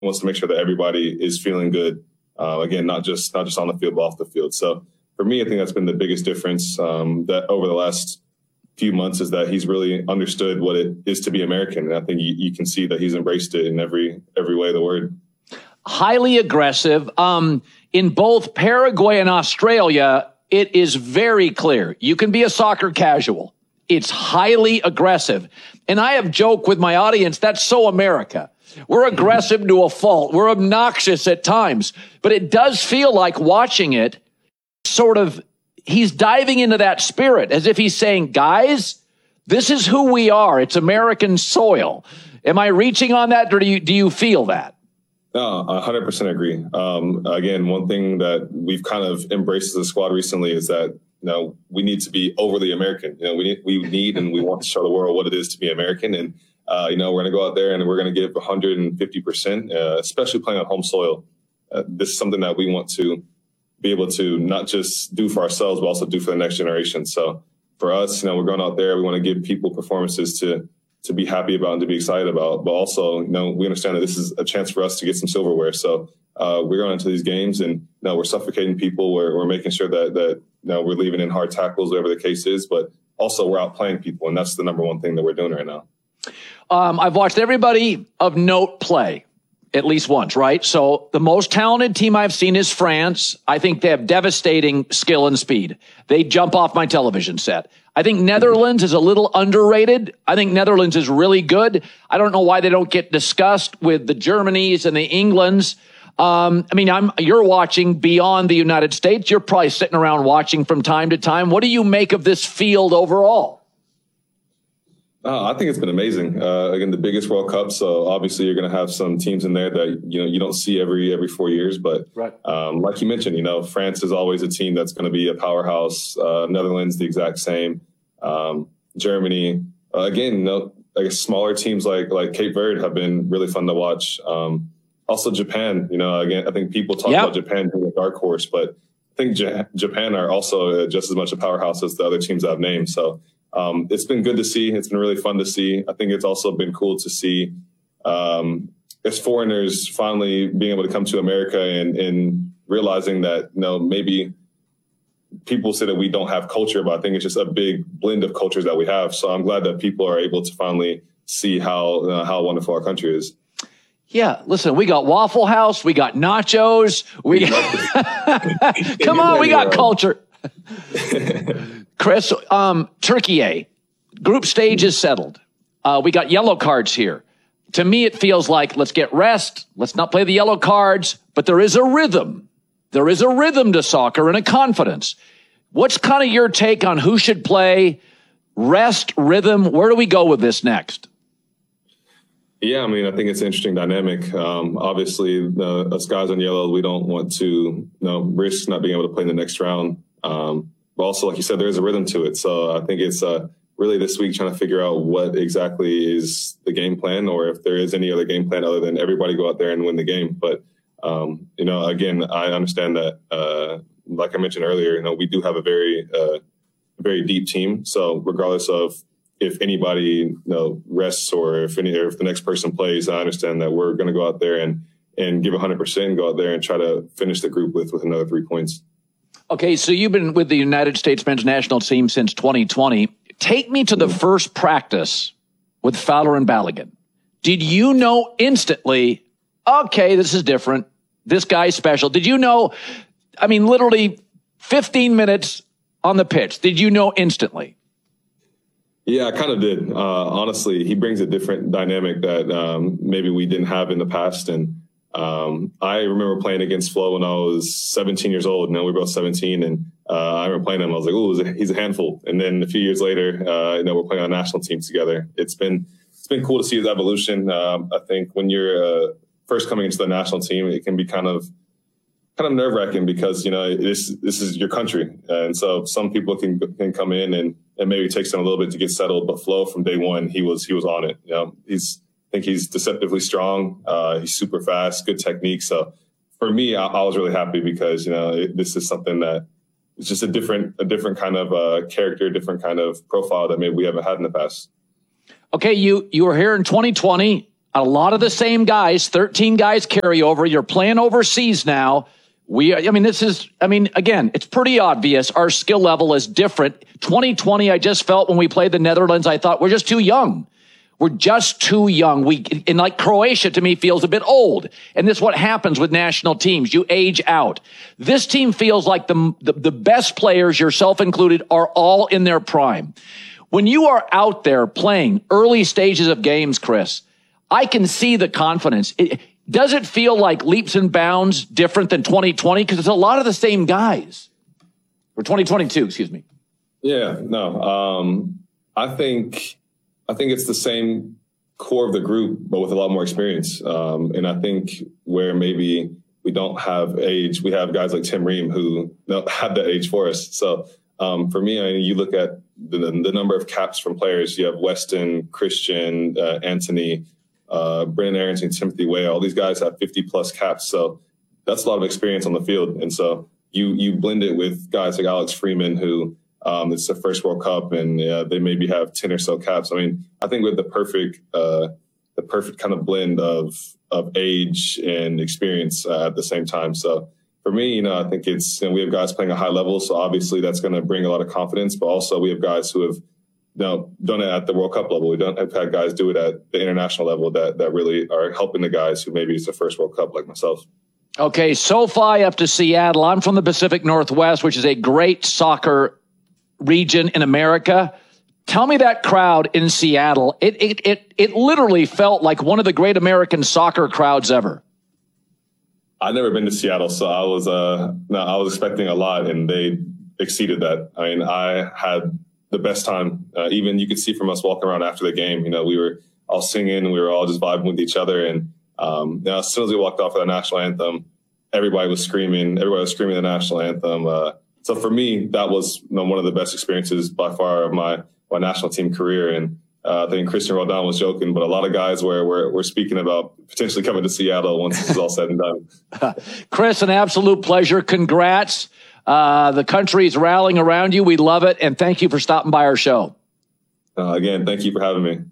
wants to make sure that everybody is feeling good. Again, not just on the field, but off the field. So for me, I think that's been the biggest difference that over the last few months is that he's really understood what it is to be American. And I think you can see that he's embraced it in every way of the word. Highly aggressive. In both Paraguay and Australia, it is very clear. You can be a soccer casual. It's highly aggressive. And I have joked with my audience, that's so America. We're aggressive to a fault. We're obnoxious at times. But it does feel like watching it, sort of, he's diving into that spirit as if he's saying, guys, this is who we are. It's American soil. Am I reaching on that, or do you feel that? No, 100% agree. Again, one thing that we've kind of embraced as a squad recently is that, we need to be overly American. We need and we want to show the world what it is to be American. And, we're going to go out there and we're going to give 150%, especially playing on home soil. This is something that we want to be able to not just do for ourselves, but also do for the next generation. So for us, we're going out there. We want to give people performances to be happy about and to be excited about. But also, we understand that this is a chance for us to get some silverware. So we're going into these games and we're suffocating people. We're making sure that we're leaving in hard tackles, whatever the case is. But also we're outplaying people. And that's the number one thing that we're doing right now. I've watched everybody of note play at least once, right? So the most talented team I've seen is France. I think they have devastating skill and speed. They jump off my television set. I think Netherlands is a little underrated. I think Netherlands is really good. I don't know why they don't get discussed with the Germanys and the Englands. You're watching beyond the United States. You're probably sitting around watching from time to time. What do you make of this field overall? I think it's been amazing. Again, the biggest World Cup. So obviously you're going to have some teams in there that, you don't see every 4 years. But right. Like you mentioned, France is always a team that's going to be a powerhouse. Netherlands, the exact same. Germany, again, I guess smaller teams like Cape Verde have been really fun to watch. Also Japan, again, I think people talk about Japan being a dark horse, but I think Japan are also just as much a powerhouse as the other teams I've named. So it's been good to see. It's been really fun to see. I think it's also been cool to see as foreigners finally being able to come to America and realizing that, maybe people say that we don't have culture, but I think it's just a big blend of cultures that we have. So I'm glad that people are able to finally see how wonderful our country is. Yeah, listen, we got Waffle House, we got nachos, come on, we got culture. Chris, Turkey group stage is settled. We got yellow cards here. To me, it feels like let's get rest. Let's not play the yellow cards, but there is a rhythm. There is a rhythm to soccer and a confidence. What's kind of your take on who should play, rest, rhythm? Where do we go with this next? Yeah, I think it's an interesting dynamic. Obviously, us guys on yellow, we don't want to risk not being able to play in the next round. But also, like you said, there is a rhythm to it. So I think it's really this week trying to figure out what exactly is the game plan, or if there is any other game plan other than everybody go out there and win the game. But, again, I understand that, like I mentioned earlier, we do have a very deep team. So regardless of if anybody rests or if the next person plays, I understand that we're going to go out there and give 100% and go out there and try to finish the group with another 3 points. Okay, so you've been with the United States men's national team since 2020. Take me to the first practice with Fowler and Balogun. Did you know instantly, okay, this is different. This guy's special. Did you know, literally 15 minutes on the pitch, did you know instantly? Yeah, I kind of did. Honestly, he brings a different dynamic that maybe we didn't have in the past. And I remember playing against Flo when I was 17 years old. We were both 17. And I remember playing him. I was like, oh, he's a handful. And then a few years later, we're playing on a national team together. It's been cool to see his evolution. I think when you're first coming into the national team, it can be kind of nerve-wracking because, this is your country. And so some people can come in and maybe it takes them a little bit to get settled. But Flo, from day one, he was on it. I think he's deceptively strong. He's super fast, good technique. So for me, I was really happy because, this is something that it's just a different kind of character, different kind of profile that maybe we haven't had in the past. Okay, you were here in 2020. A lot of the same guys, 13 guys carry over. You're playing overseas now. Again, it's pretty obvious. Our skill level is different. 2020, I just felt when we played the Netherlands, I thought we're just too young. We're just too young. And like Croatia to me feels a bit old. And this is what happens with national teams. You age out. This team feels like the best players, yourself included, are all in their prime. When you are out there playing early stages of games, Chris, I can see the confidence. Does it feel like leaps and bounds different than 2020? Because it's a lot of the same guys. Or 2022, excuse me. Yeah, no. I think it's the same core of the group, but with a lot more experience. And I think where maybe we don't have age, we have guys like Tim Ream who have that age for us. So for me, you look at the number of caps from players. You have Weston, Christian, Anthony, Brennan Arrington, Timothy Way. All these guys have 50-plus caps. So that's a lot of experience on the field. And so you blend it with guys like Alex Freeman, who it's their first World Cup, and they maybe have 10 or so caps. I mean, I think with the perfect kind of blend of age and experience at the same time. So for me, I think it's, we have guys playing a high level, so obviously that's going to bring a lot of confidence. But also we have guys who have done it at the World Cup level. We don't have had guys do it at the international level that really are helping the guys who maybe it's the first World Cup like myself. Okay, SoFi up to Seattle. I'm from the Pacific Northwest, which is a great soccer region in America. Tell me that crowd in Seattle. It literally felt like one of the great American soccer crowds ever. I've never been to Seattle, so I was expecting a lot, and they exceeded that. I mean, I had the best time. Even you could see from us walking around after the game, we were all singing, and we were all just vibing with each other. And as soon as we walked off of the national anthem, everybody was screaming. Everybody was screaming the national anthem. So for me, that was one of the best experiences by far of my national team career. And I think Christian Roldan was joking, but a lot of guys were speaking about potentially coming to Seattle once this is all said and done. Chris, an absolute pleasure. Congrats. The country's rallying around you. We love it. And thank you for stopping by our show. Again, thank you for having me.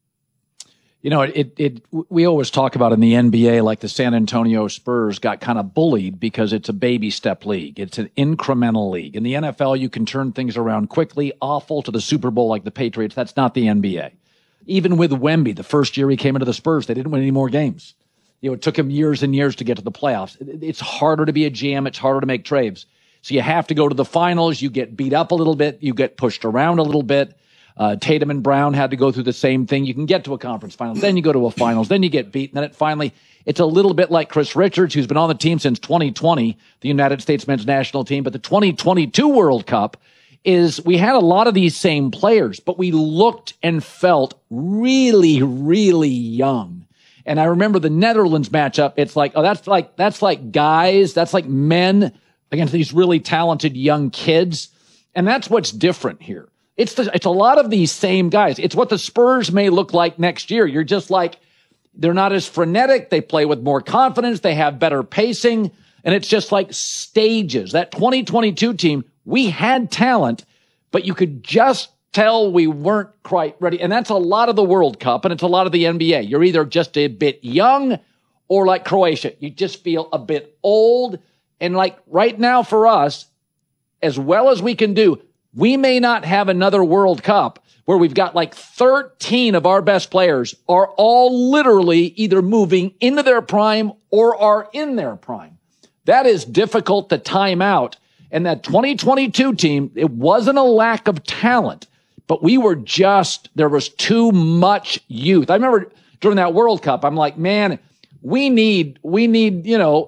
We always talk about in the NBA, like the San Antonio Spurs got kind of bullied because it's a baby step league. It's an incremental league. In the NFL, you can turn things around quickly, awful to the Super Bowl like the Patriots. That's not the NBA. Even with Wemby, the first year he came into the Spurs, they didn't win any more games. It took him years and years to get to the playoffs. It's harder to be a GM. It's harder to make trades. So you have to go to the finals. You get beat up a little bit. You get pushed around a little bit. Tatum and Brown had to go through the same thing. You can get to a conference final, then you go to a finals, then you get beat, and then it's a little bit like Chris Richards, who's been on the team since 2020, the United States men's national team. But the 2022 World Cup we had a lot of these same players, but we looked and felt really, really young. And I remember the Netherlands matchup. It's like, that's like guys, that's like men against these really talented young kids. And that's what's different here. It's a lot of these same guys. It's what the Spurs may look like next year. You're just like, they're not as frenetic. They play with more confidence. They have better pacing. And it's just like stages. That 2022 team, we had talent, but you could just tell we weren't quite ready. And that's a lot of the World Cup, and it's a lot of the NBA. You're either just a bit young or like Croatia. You just feel a bit old. And like right now for us, as well as we can do, we may not have another World Cup where we've got like 13 of our best players are all literally either moving into their prime or are in their prime. That is difficult to time out. And that 2022 team, it wasn't a lack of talent, but there was too much youth. I remember during that World Cup, I'm like, man, we need a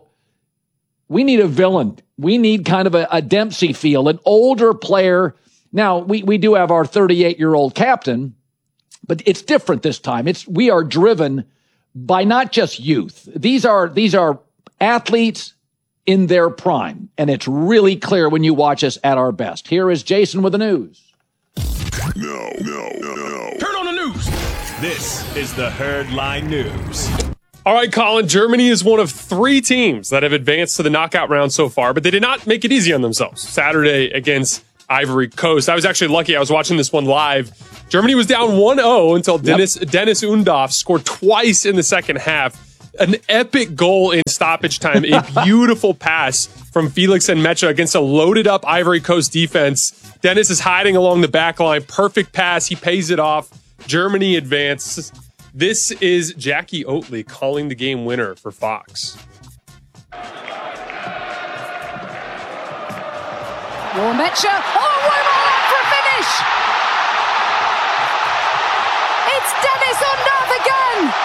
villain. We need kind of a Dempsey feel, an older player. Now, we do have our 38-year-old captain, but it's different this time. We are driven by not just youth. These are athletes in their prime, and it's really clear when you watch us at our best. Here is Jason with the news. No. Turn on the news. This is the Herdline News. All right, Colin, Germany is one of 3 teams that have advanced to the knockout round so far, but they did not make it easy on themselves. Saturday against Ivory Coast. I was actually lucky. I was watching this one live. Germany was down 1-0 until Dennis Undav scored twice in the second half. An epic goal in stoppage time. A beautiful pass from Felix Nmecha against a loaded up Ivory Coast defense. Dennis is hiding along the back line. Perfect pass. He pays it off. Germany advances. This is Jackie Oatley calling the game winner for Fox. Nmecha. Oh, one more for a finish. It's Dennis Undav again.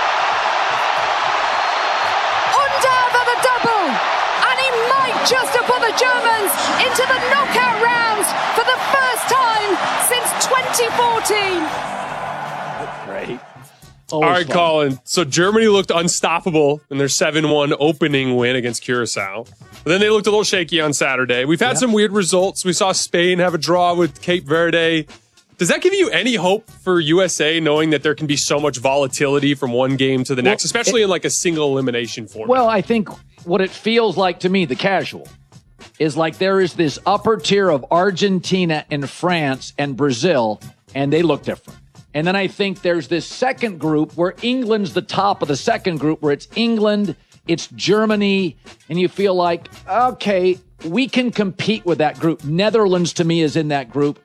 The double, and he might just have put the Germans into the knockout rounds for the first time since 2014. Great. All right, Colin. So Germany looked unstoppable in their 7-1 opening win against Curacao. But then they looked a little shaky on Saturday. We've had some weird results. We saw Spain have a draw with Cape Verde. Does that give you any hope for USA, knowing that there can be so much volatility from one game to the next, especially in like a single elimination format? Well, I think what it feels like to me, the casual, is like there is this upper tier of Argentina and France and Brazil, and they look different. And then I think there's this second group where England's the top of the second group, where it's England, it's Germany, and you feel like, okay, we can compete with that group. Netherlands, to me, is in that group.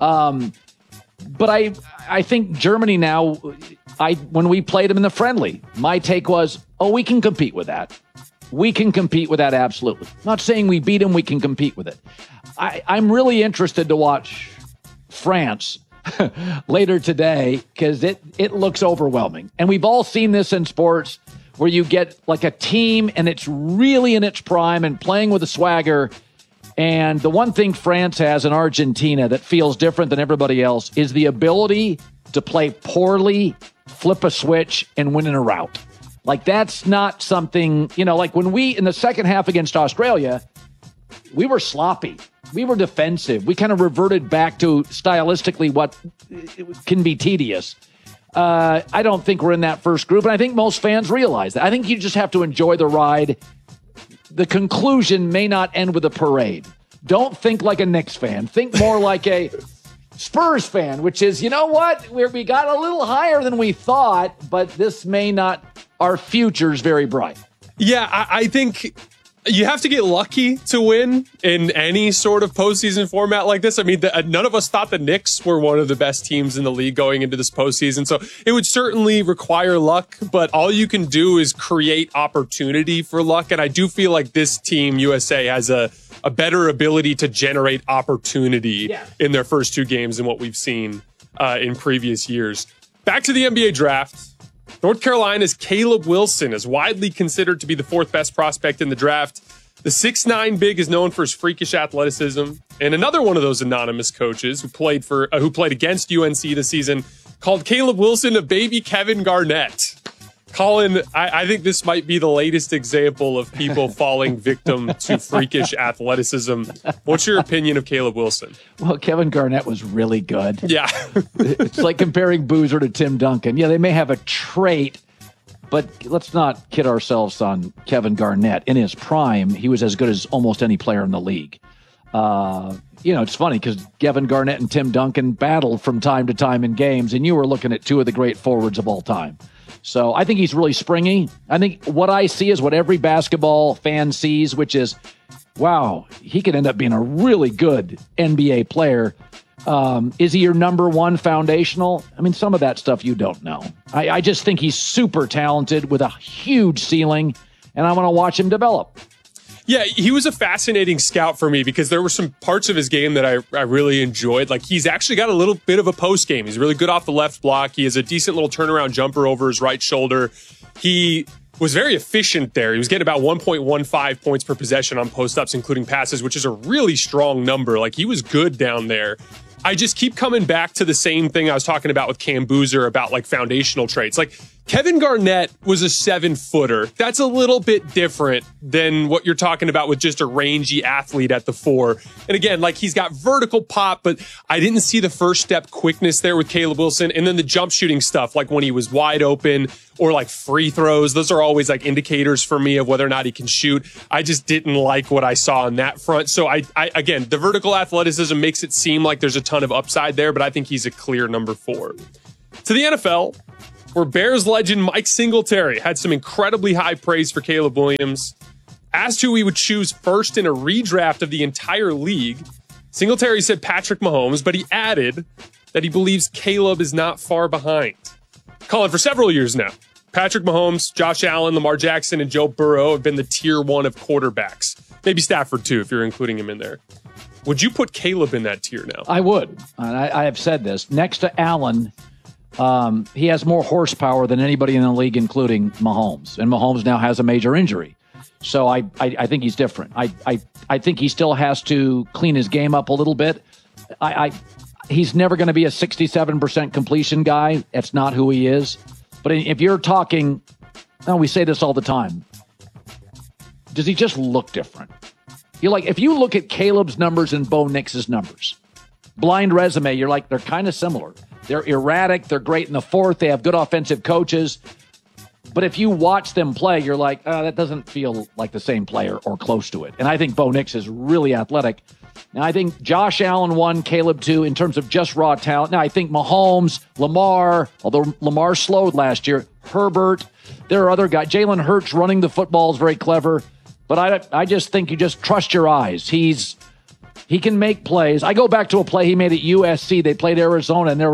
But I think Germany now, when we played them in the friendly, my take was, we can compete with that. We can compete with that, absolutely. Not saying we beat them, we can compete with it. I'm really interested to watch France later today because it looks overwhelming. And we've all seen this in sports where you get like a team and it's really in its prime and playing with a swagger. And the one thing France has in Argentina that feels different than everybody else is the ability to play poorly, flip a switch, and win in a rout. Like, that's not something, like when we, in the second half against Australia, we were sloppy. We were defensive. We kind of reverted back to stylistically what can be tedious. I don't think we're in that first group, and I think most fans realize that. I think you just have to enjoy the ride. The conclusion may not end with a parade. Don't think like a Knicks fan. Think more like a Spurs fan, which is, you know what? We got a little higher than we thought, but this may not, our future's very bright. Yeah, I think you have to get lucky to win in any sort of postseason format like this. I mean, none of us thought the Knicks were one of the best teams in the league going into this postseason. So it would certainly require luck, but all you can do is create opportunity for luck. And I do feel like this team, USA, has a better ability to generate opportunity in their first two games than what we've seen in previous years. Back to the NBA draft. North Carolina's Caleb Wilson is widely considered to be the fourth best prospect in the draft. The 6'9" big is known for his freakish athleticism. And another one of those anonymous coaches who played against UNC this season called Caleb Wilson a baby Kevin Garnett. Colin, I think this might be the latest example of people falling victim to freakish athleticism. What's your opinion of Caleb Wilson? Well, Kevin Garnett was really good. Yeah. It's like comparing Boozer to Tim Duncan. Yeah, they may have a trait, but let's not kid ourselves on Kevin Garnett. In his prime, he was as good as almost any player in the league. It's funny because Kevin Garnett and Tim Duncan battled from time to time in games, and you were looking at two of the great forwards of all time. So I think he's really springy. I think what I see is what every basketball fan sees, which is, wow, he could end up being a really good NBA player. Is he your number one foundational? I mean, some of that stuff you don't know. I just think he's super talented with a huge ceiling, and I want to watch him develop. Yeah, he was a fascinating scout for me because there were some parts of his game that I really enjoyed. Like, he's actually got a little bit of a post game. He's really good off the left block. He has a decent little turnaround jumper over his right shoulder. He was very efficient there. He was getting about 1.15 points per possession on post-ups, including passes, which is a really strong number. Like, he was good down there. I just keep coming back to the same thing I was talking about with Cam Boozer about like foundational traits. Like, Kevin Garnett was a 7-footer. That's a little bit different than what you're talking about with just a rangy athlete at the 4. And again, like, he's got vertical pop, but I didn't see the first step quickness there with Caleb Wilson. And then the jump shooting stuff, like when he was wide open or like free throws, those are always like indicators for me of whether or not he can shoot. I just didn't like what I saw on that front. So I again, the vertical athleticism makes it seem like there's a ton of upside there, but I think he's a clear number 4. To the NFL, where Bears legend Mike Singletary had some incredibly high praise for Caleb Williams. Asked who he would choose first in a redraft of the entire league, Singletary said Patrick Mahomes, but he added that he believes Caleb is not far behind. Colin, for several years now, Patrick Mahomes, Josh Allen, Lamar Jackson, and Joe Burrow have been the tier 1 of quarterbacks. Maybe Stafford, too, if you're including him in there. Would you put Caleb in that tier now? I would. And I have said this. Next to Allen, he has more horsepower than anybody in the league, including Mahomes. And Mahomes now has a major injury. So I think he's different. I think he still has to clean his game up a little bit. He's never going to be a 67% completion guy. That's not who he is. But if you're talking, we say this all the time. Does he just look different? You're like, if you look at Caleb's numbers and Bo Nix's numbers, blind resume, you're like, they're kind of similar. They're erratic. They're great in the 4th. They have good offensive coaches. But if you watch them play, you're like, that doesn't feel like the same player or close to it. And I think Bo Nix is really athletic. Now, I think Josh Allen 1, Caleb 2 in terms of just raw talent. Now, I think Mahomes, Lamar, although Lamar slowed last year, Herbert, there are other guys. Jalen Hurts running the football is very clever. But I just think you just trust your eyes. He can make plays. I go back to a play he made at USC. They played Arizona, and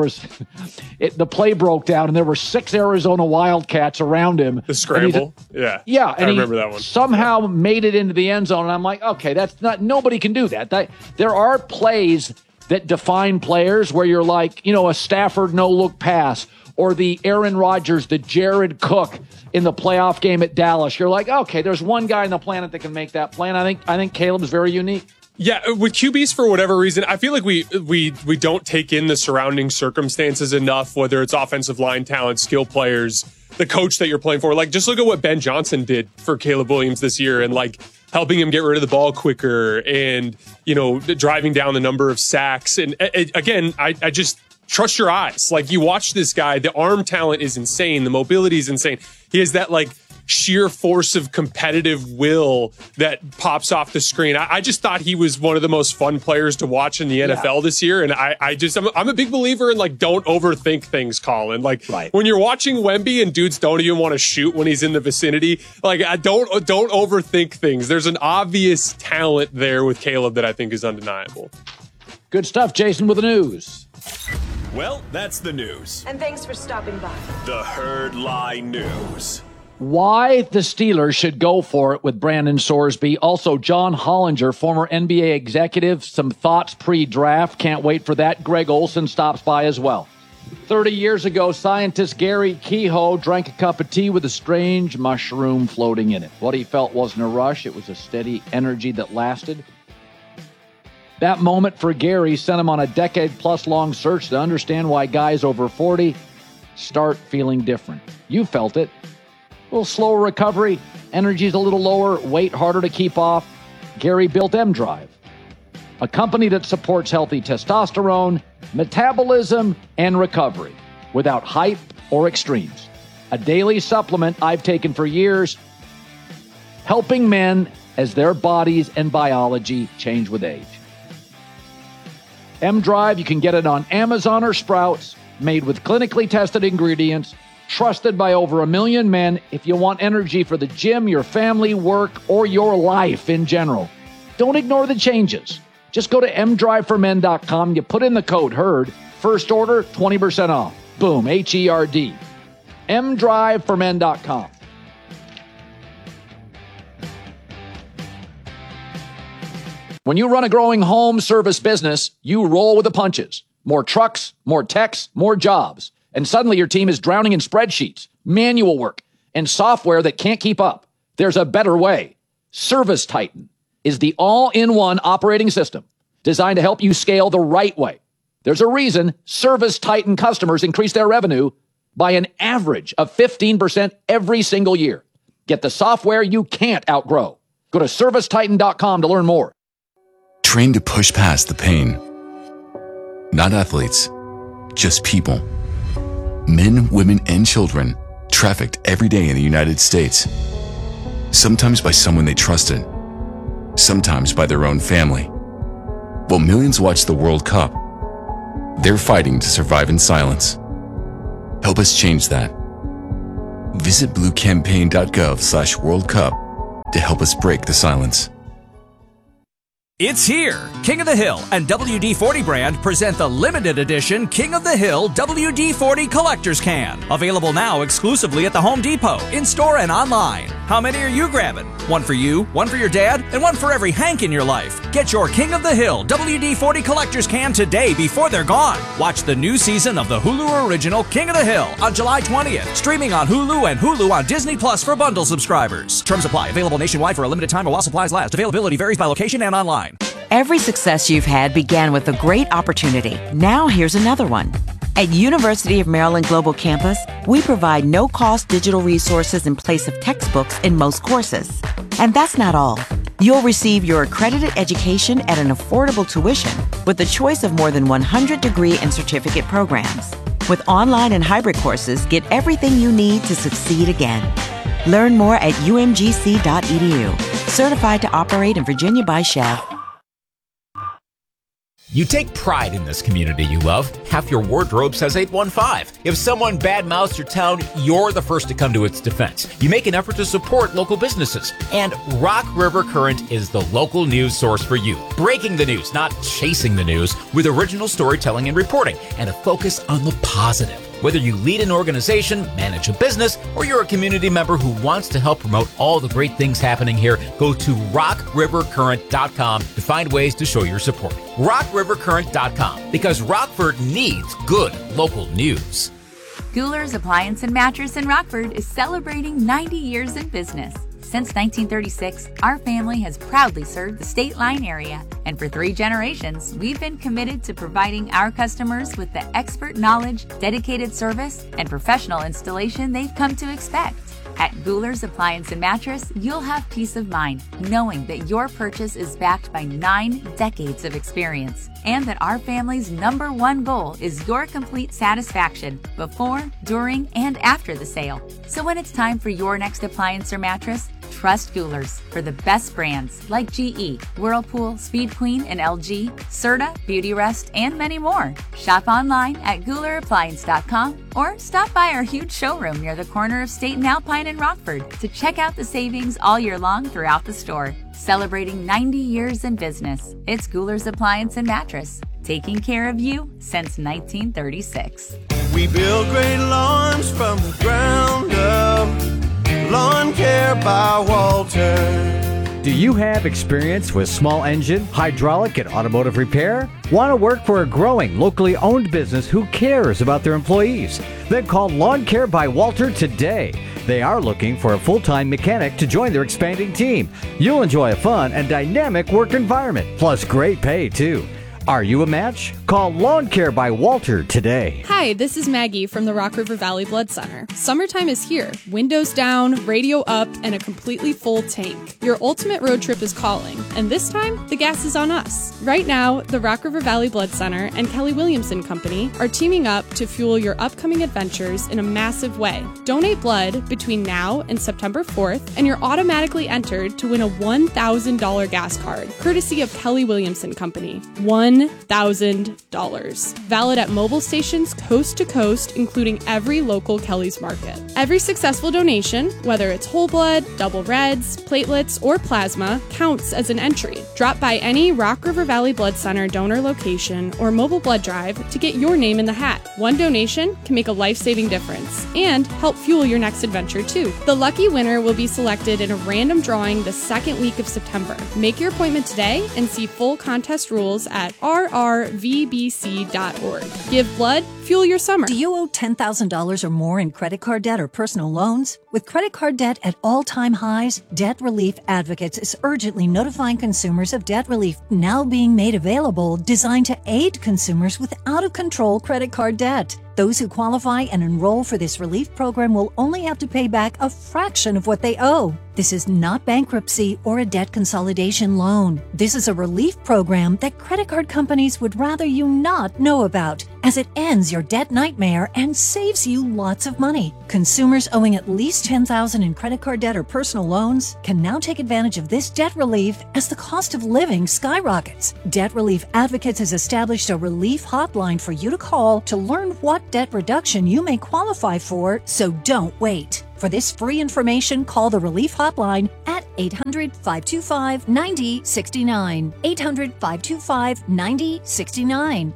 the play broke down, and there were 6 Arizona Wildcats around him. The scramble? Yeah. Yeah. I remember that one. Somehow made it into the end zone, and I'm like, okay, nobody can do that. There are plays that define players where you're like, a Stafford no-look pass, or the Aaron Rodgers, the Jared Cook in the playoff game at Dallas. You're like, okay, there's one guy on the planet that can make that play, and I think Caleb is very unique. Yeah, with QBs, for whatever reason, I feel like we don't take in the surrounding circumstances enough, whether it's offensive line talent, skill players, the coach that you're playing for. Like, just look at what Ben Johnson did for Caleb Williams this year and, like, helping him get rid of the ball quicker and, driving down the number of sacks. And, again, I just trust your eyes. Like, you watch this guy, the arm talent is insane. The mobility is insane. He has that, like, sheer force of competitive will that pops off the screen. I just thought he was one of the most fun players to watch in the NFL this year. And I'm a big believer in, like, don't overthink things, Colin. Like, when you're watching Wemby and dudes don't even want to shoot when he's in the vicinity, like, don't overthink things. There's an obvious talent there with Caleb that I think is undeniable. Good stuff, Jason, with the news. Well, that's the news. And thanks for stopping by. The Herd Lie News. Why the Steelers should go for it with Brandon Sorsby. Also, John Hollinger, former NBA executive, some thoughts pre-draft. Can't wait for that. Greg Olson stops by as well. 30 years ago, scientist Gary Kehoe drank a cup of tea with a strange mushroom floating in it. What he felt wasn't a rush. It was a steady energy that lasted. That moment for Gary sent him on a decade-plus long search to understand why guys over 40 start feeling different. You felt it. A little slower recovery, energy's a little lower, weight harder to keep off. Gary built M-Drive, a company that supports healthy testosterone, metabolism, and recovery without hype or extremes. A daily supplement I've taken for years, helping men as their bodies and biology change with age. M-Drive, you can get it on Amazon or Sprouts, made with clinically tested ingredients, trusted by over 1 million men. If you want energy for the gym, your family, work, or your life in general, don't ignore the changes. Just go to mdriveformen.com. You put in the code HERD. First order, 20% off. Boom, H-E-R-D. mdriveformen.com. When you run a growing home service business, you roll with the punches. More trucks, more techs, more jobs. And suddenly your team is drowning in spreadsheets, manual work, and software that can't keep up. There's a better way. Service Titan is the all-in-one operating system designed to help you scale the right way. There's a reason Service Titan customers increase their revenue by an average of 15% every single year. Get the software you can't outgrow. Go to ServiceTitan.com to learn more. Train to push past the pain. Not athletes, just people. Men, women, and children trafficked every day in the United States. Sometimes by someone they trusted, sometimes by their own family. While millions watch the World Cup, they're fighting to survive in silence. Help us change that. Visit bluecampaign.gov/World Cup to help us break the silence. It's here! King of the Hill and WD-40 brand present the limited edition King of the Hill WD-40 Collector's Can. Available now exclusively at the Home Depot, in-store and online. How many are you grabbing? One for you, one for your dad, and one for every Hank in your life. Get your King of the Hill WD-40 Collector's Can today before they're gone. Watch the new season of the Hulu original King of the Hill on July 20th. Streaming on Hulu and Hulu on Disney Plus for bundle subscribers. Terms apply. Available nationwide for a limited time or while supplies last. Availability varies by location and online. Every success you've had began with a great opportunity. Now here's another one. At University of Maryland Global Campus, we provide no-cost digital resources in place of textbooks in most courses. And that's not all. You'll receive your accredited education at an affordable tuition with a choice of more than 100 degree and certificate programs. With online and hybrid courses, get everything you need to succeed again. Learn more at umgc.edu. Certified to operate in Virginia by Shell. You take pride in this community you love. Half your wardrobe says 815. If someone badmouths your town, you're the first to come to its defense. You make an effort to support local businesses. And Rock River Current is the local news source for you. Breaking the news, not chasing the news, with original storytelling and reporting, and a focus on the positive. Whether you lead an organization, manage a business, or you're a community member who wants to help promote all the great things happening here, go to rockrivercurrent.com to find ways to show your support. rockrivercurrent.com, because Rockford needs good local news. Guler's Appliance and Mattress in Rockford is celebrating 90 years in business. Since 1936, our family has proudly served the State Line area, and for 3 generations, we've been committed to providing our customers with the expert knowledge, dedicated service, and professional installation they've come to expect. At Guler's Appliance and Mattress, you'll have peace of mind knowing that your purchase is backed by 9 decades of experience, and that our family's #1 goal is your complete satisfaction before, during, and after the sale. So when it's time for your next appliance or mattress, trust Guler's for the best brands like GE, Whirlpool, Speed Queen, and LG, Serta, Beautyrest, and many more. Shop online at GulerAppliance.com or stop by our huge showroom near the corner of State and Alpine in Rockford to check out the savings all year long throughout the store. Celebrating 90 years in business, it's Guler's Appliance and Mattress, taking care of you since 1936. We build great lawns from the ground up. Lawn Care by Walter. Do you have experience with small engine, hydraulic, and automotive repair? Want to work for a growing, locally owned business who cares about their employees? Then call Lawn Care by Walter today. They are looking for a full-time mechanic to join their expanding team. You'll enjoy a fun and dynamic work environment, plus great pay too. Are you a match? Call Lawn Care by Walter today. Hi, this is Maggie from the Rock River Valley Blood Center. Summertime is here. Windows down, radio up, and a completely full tank. Your ultimate road trip is calling, and this time, the gas is on us. Right now, the Rock River Valley Blood Center and Kelly Williamson Company are teaming up to fuel your upcoming adventures in a massive way. Donate blood between now and September 4th, and you're automatically entered to win a $1,000 gas card, courtesy of Kelly Williamson Company. $1,000. Valid at mobile stations coast to coast, including every local Kelly's Market. Every successful donation, whether it's whole blood, double reds, platelets, or plasma, counts as an entry. Drop by any Rock River Valley Blood Center donor location or mobile blood drive to get your name in the hat. One donation can make a life-saving difference and help fuel your next adventure too. The lucky winner will be selected in a random drawing the second week of September. Make your appointment today and see full contest rules at rrvbc.org. Give blood, Fuel your summer. Do you owe $10,000 or more in credit card debt or personal loans? With credit card debt at all-time highs, Debt Relief Advocates is urgently notifying consumers of debt relief now being made available, designed to aid consumers with out-of-control credit card debt. Those who qualify and enroll for this relief program will only have to pay back a fraction of what they owe. This is not bankruptcy or a debt consolidation loan. This is a relief program that credit card companies would rather you not know about, as it ends your debt nightmare and saves you lots of money. Consumers owing at least $10,000 in credit card debt or personal loans can now take advantage of this debt relief as the cost of living skyrockets. Debt Relief Advocates has established a relief hotline for you to call to learn what debt reduction you may qualify for, so don't wait. For this free information, call the Relief Hotline at 800-525-9069. 800-525-9069.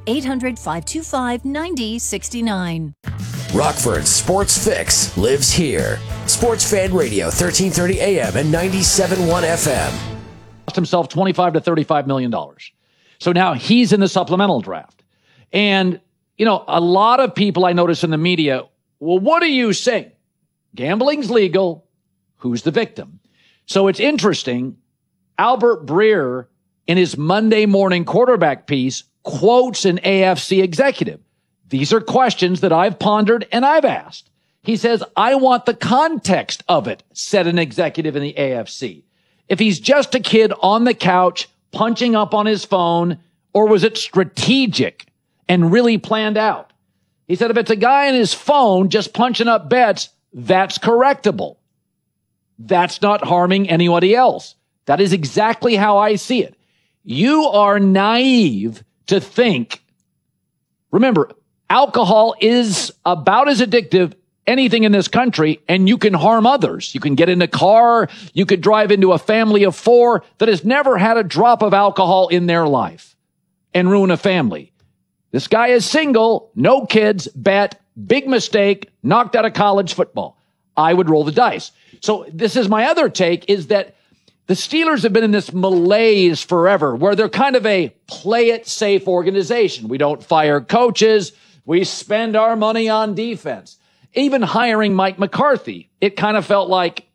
800-525-9069. Rockford's Sports Fix lives here. Sports Fan Radio, 1330 AM and 97.1 FM. Cost himself $25 to $35 million. So now he's in the supplemental draft. And, you know, a lot of people I notice in the media, well, what are you saying? Gambling's legal. Who's the victim? So it's interesting. Albert Breer, in his Monday morning quarterback piece, quotes an AFC executive. These are questions that I've pondered and I've asked. He says, I want the context of it, said an executive in the AFC. If he's just a kid on the couch, punching up on his phone, or was it strategic and really planned out? He said, if it's a guy on his phone just punching up bets, that's correctable. That's not harming anybody else. That is exactly how I see it. You are naive to think. Remember, alcohol is about as addictive anything in this country, and you can harm others. You can get in a car. You could drive into a family of 4 that has never had a drop of alcohol in their life and ruin a family. This guy is single, no kids, bet, big mistake, knocked out of college football. I would roll the dice. So this is my other take, is that the Steelers have been in this malaise forever where they're kind of a play it safe organization. We don't fire coaches. We spend our money on defense. Even hiring Mike McCarthy, it kind of felt like,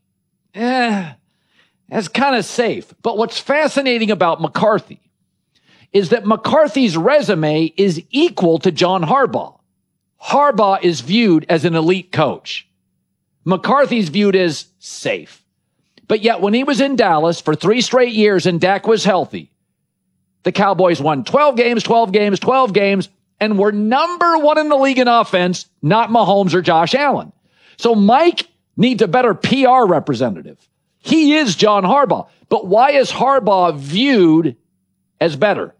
that's kind of safe. But what's fascinating about McCarthy is that McCarthy's resume is equal to John Harbaugh. Harbaugh is viewed as an elite coach. McCarthy's viewed as safe. But yet when he was in Dallas for 3 straight years and Dak was healthy, the Cowboys won 12 games, and were number 1 in the league in offense, not Mahomes or Josh Allen. So Mike needs a better PR representative. He is John Harbaugh. But why is Harbaugh viewed as better?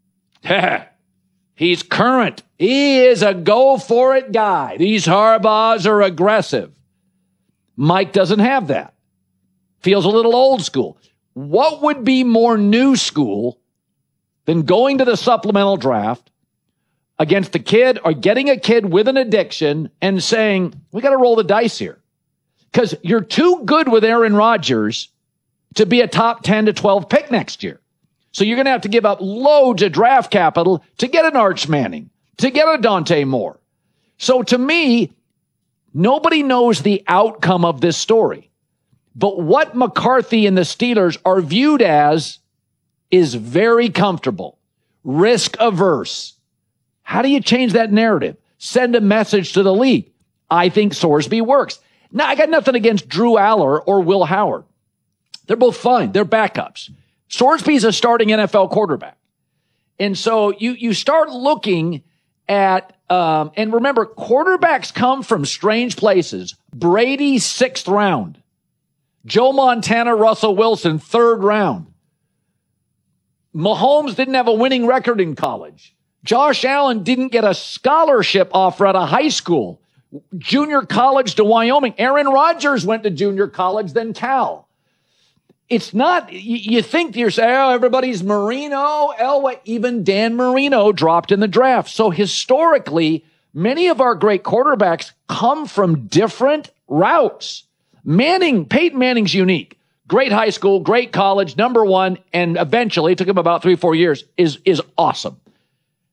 He's current. He is a go-for-it guy. These Harbaughs are aggressive. Mike doesn't have that. Feels a little old school. What would be more new school than going to the supplemental draft against the kid or getting a kid with an addiction and saying, we got to roll the dice here? Because you're too good with Aaron Rodgers to be a top 10 to 12 pick next year. So you're going to have to give up loads of draft capital to get an Arch Manning, to get a Dante Moore. So to me, nobody knows the outcome of this story. But what McCarthy and the Steelers are viewed as is very comfortable, risk averse. How do you change that narrative? Send a message to the league. I think Sorsby works. Now, I got nothing against Drew Aller or Will Howard. They're both fine. They're backups. Sorsby's a starting NFL quarterback. And so you start looking at, and remember, quarterbacks come from strange places. Brady, 6th round. Joe Montana, Russell Wilson, 3rd round. Mahomes didn't have a winning record in college. Josh Allen didn't get a scholarship offer out of high school. Junior college to Wyoming. Aaron Rodgers went to junior college, then Cal. It's not, you think to yourself, oh, everybody's Marino, Elway. Even Dan Marino dropped in the draft. So historically, many of our great quarterbacks come from different routes. Peyton Manning's unique. Great high school, great college, number 1, and eventually, it took him about 3-4 years, is awesome.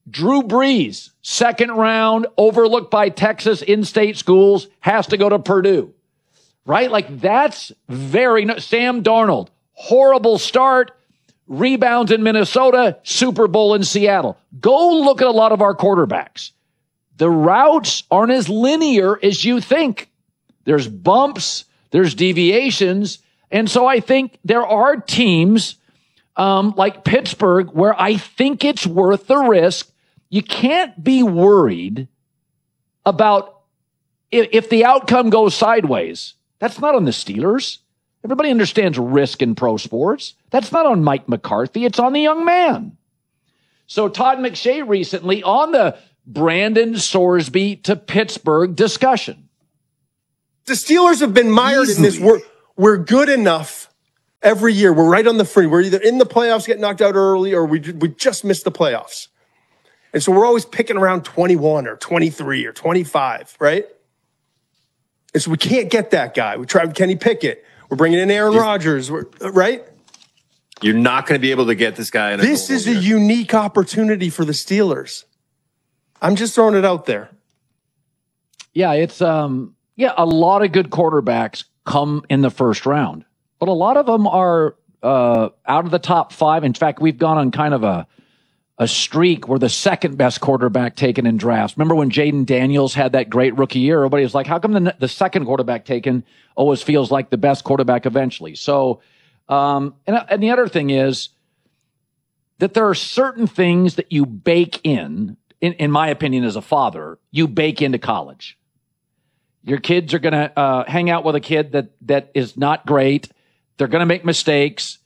Drew Brees, second round, overlooked by Texas in-state schools, has to go to Purdue. Right? Like, that's Sam Darnold, horrible start, rebounds in Minnesota, Super Bowl in Seattle. Go look at a lot of our quarterbacks. The routes aren't as linear as you think. There's bumps, there's deviations. And so I think there are teams like Pittsburgh where I think it's worth the risk. You can't be worried about if the outcome goes sideways. That's not on the Steelers. Everybody understands risk in pro sports. That's not on Mike McCarthy. It's on the young man. So Todd McShay recently on the Brandon Sorsby to Pittsburgh discussion. The Steelers have been mired in this. We're good enough every year. We're right on the fringe. We're either in the playoffs, get knocked out early, or we just missed the playoffs. And so we're always picking around 21 or 23 or 25, right? And so we can't get that guy. We tried Kenny Pickett. We're bringing in Aaron Rodgers, right? You're not going to be able to get this guy in a This is a unique opportunity for the Steelers. I'm just throwing it out there. Yeah, it's a lot of good quarterbacks come in the first round, but a lot of them are out of the top 5. In fact, we've gone on kind of a streak where the second best quarterback taken in drafts. Remember when Jaden Daniels had that great rookie year? Everybody was like, how come the second quarterback taken always feels like the best quarterback eventually? So, and the other thing is that there are certain things that you bake in my opinion, as a father, you bake into college. Your kids are going to hang out with a kid that is not great. They're going to make mistakes.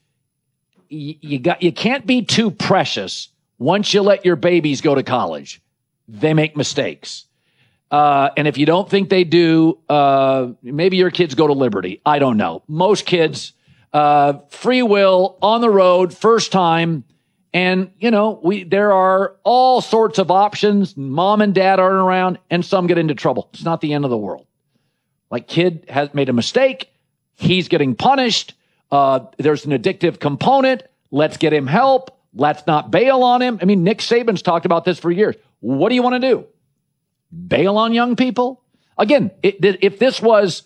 You can't be too precious. Once you let your babies go to college, they make mistakes. And if you don't think they do, maybe your kids go to Liberty. I don't know. Most kids, free will, on the road, first time. And, there are all sorts of options. Mom and dad aren't around, and some get into trouble. It's not the end of the world. Like, kid has made a mistake. He's getting punished. There's an addictive component. Let's get him help. Let's not bail on him. I mean, Nick Saban's talked about this for years. What do you want to do? Bail on young people? Again, if this was,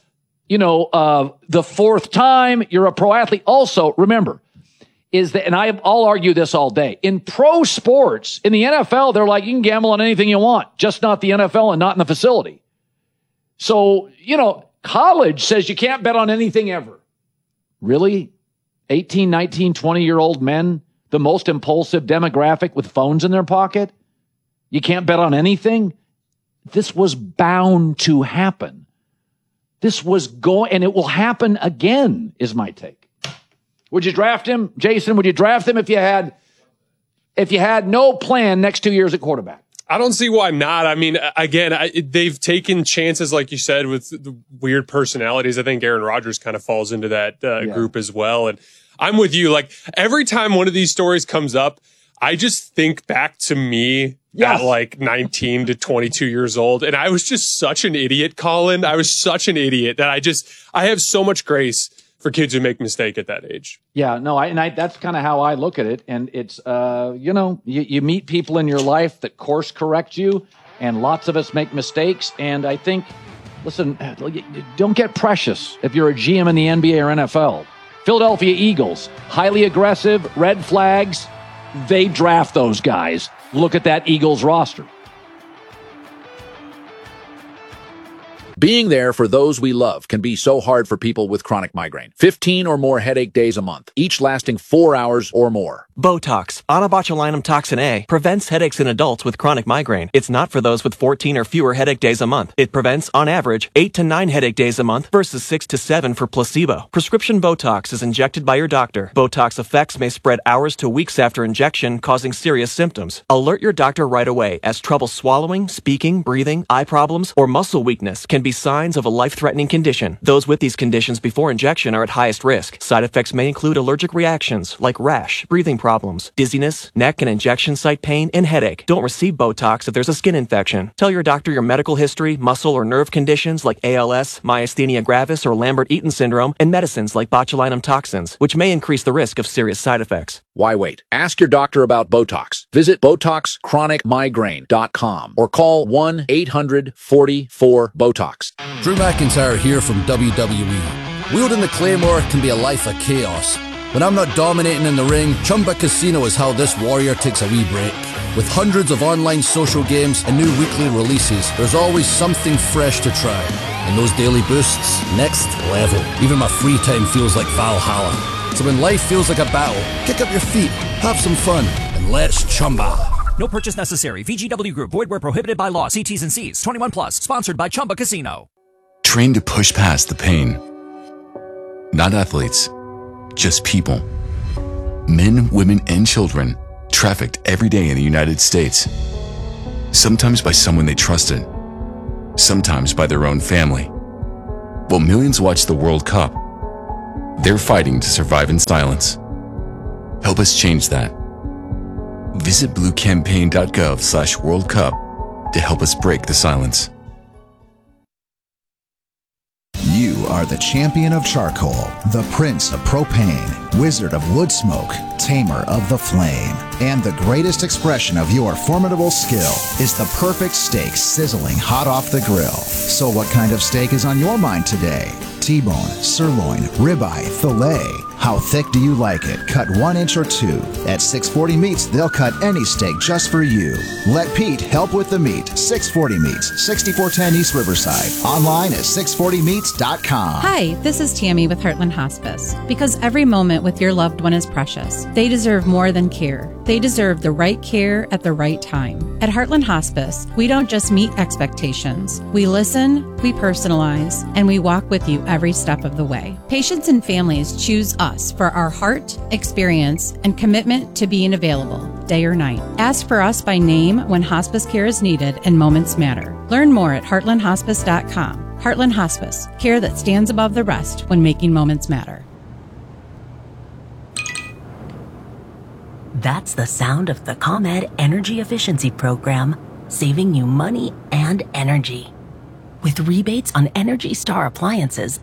the fourth time you're a pro athlete, also remember, is that, and I'll argue this all day, in pro sports, in the NFL, they're like, you can gamble on anything you want, just not the NFL and not in the facility. So, college says you can't bet on anything ever. Really? 18, 19, 20-year-old men, the most impulsive demographic with phones in their pocket? You can't bet on anything? This was bound to happen. This was going, and it will happen again, is my take. Would you draft him? Jason, would you draft him if you had no plan next 2 years at quarterback? I don't see why not. I mean, again, they've taken chances, like you said, with the weird personalities. I think Aaron Rodgers kind of falls into that group as well. And I'm with you. Like, every time one of these stories comes up, I just think back to me at like 19 to 22 years old. And I was just such an idiot, Colin. I was such an idiot that I have so much grace for kids who make mistake at that age. Yeah, no, that's kind of how I look at it. And it's, you meet people in your life that course correct you, and lots of us make mistakes. And I think, listen, don't get precious if you're a GM in the NBA or NFL. Philadelphia Eagles, highly aggressive, red flags. They draft those guys. Look at that Eagles roster. Being there for those we love can be so hard for people with chronic migraine. 15 or more headache days a month, each lasting 4 hours or more. Botox, onabotulinum toxin A, prevents headaches in adults with chronic migraine. It's not for those with 14 or fewer headache days a month. It prevents, on average, 8 to 9 headache days a month versus 6 to 7 for placebo. Prescription Botox is injected by your doctor. Botox effects may spread hours to weeks after injection, causing serious symptoms. Alert your doctor right away, as trouble swallowing, speaking, breathing, eye problems, or muscle weakness can be signs of a life-threatening condition. Those with these conditions before injection are at highest risk. Side effects may include allergic reactions like rash, breathing problems, dizziness, neck and injection site pain, and headache. Don't receive Botox if there's a skin infection. Tell your doctor your medical history, muscle or nerve conditions like ALS, myasthenia gravis, or Lambert-Eaton syndrome, and medicines like botulinum toxins, which may increase the risk of serious side effects. Why wait? Ask your doctor about Botox. Visit BotoxChronicMigraine.com or call 1-800-44-BOTOX. Drew McIntyre here from WWE. Wielding the Claymore can be a life of chaos. When I'm not dominating in the ring, Chumba Casino is how this warrior takes a wee break. With hundreds of online social games and new weekly releases, there's always something fresh to try. And those daily boosts, next level. Even my free time feels like Valhalla. So when life feels like a battle, kick up your feet, have some fun, and let's Chumba. No purchase necessary. VGW Group. Void where prohibited by law. See T's and C's. 21 plus. Sponsored by Chumba Casino. Trained to push past the pain. Not athletes, just people. Men, women, and children trafficked every day in the United States. Sometimes by someone they trusted. Sometimes by their own family. While millions watch the World Cup, they're fighting to survive in silence. Help us change that. Visit bluecampaign.gov/World Cup to help us break the silence. You are the champion of charcoal, the prince of propane, wizard of wood smoke, tamer of the flame. And the greatest expression of your formidable skill is the perfect steak sizzling hot off the grill. So what kind of steak is on your mind today? T-bone, sirloin, ribeye, filet. How thick do you like it? Cut 1 inch or 2. At 640 Meats, they'll cut any steak just for you. Let Pete help with the meat. 640 Meats, 6410 East Riverside. Online at 640meats.com. Hi, this is Tammy with Heartland Hospice. Because every moment with your loved one is precious. They deserve more than care. They deserve the right care at the right time. At Heartland Hospice, we don't just meet expectations. We listen, we personalize, and we walk with you every step of the way. Patients and families choose us for our heart, experience, and commitment to being available, day or night. Ask for us by name when hospice care is needed and moments matter. Learn more at heartlandhospice.com. Heartland Hospice, care that stands above the rest when making moments matter. That's the sound of the ComEd Energy Efficiency Program, saving you money and energy. With rebates on Energy Star appliances,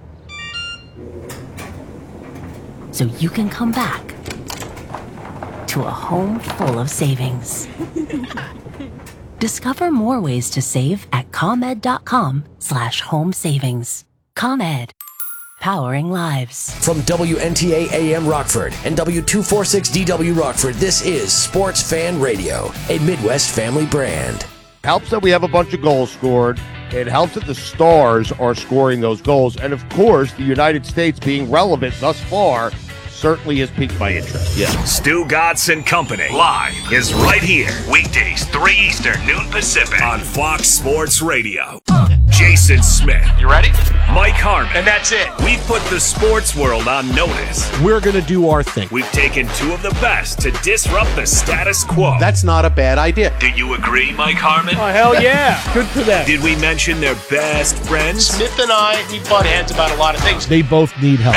so you can come back to a home full of savings. Discover more ways to save at ComEd.com/home savings. ComEd, powering lives. From WNTA AM Rockford and W246DW Rockford, this is Sports Fan Radio, a Midwest family brand. Helps that we have a bunch of goals scored. It helps that the Stars are scoring those goals. And, of course, the United States being relevant thus far certainly has piqued my interest. Yeah. Stu Gatz and Company live is right here. Weekdays, 3 Eastern, noon Pacific on Fox Sports Radio. Jason Smith. You ready? Mike Harmon. And that's it. We've put the sports world on notice. We're going to do our thing. We've taken two of the best to disrupt the status quo. That's not a bad idea. Do you agree, Mike Harmon? Oh, hell yeah. Good for them. Did we mention their best friends? Smith and I, we butt heads about a lot of things. They both need help.